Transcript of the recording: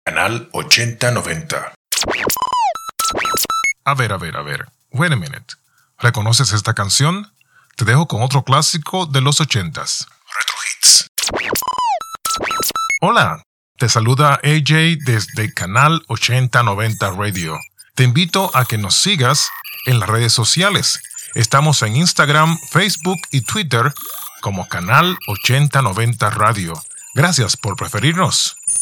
Canal 8090. A ver. Wait a minute. ¿Reconoces esta canción? Te dejo con otro clásico de los 80s. Retro Hits. Hola, te saluda AJ desde Canal 8090 Radio. Te invito a que nos sigas en las redes sociales. Estamos en Instagram, Facebook y Twitter como Canal 8090 Radio. Gracias por preferirnos.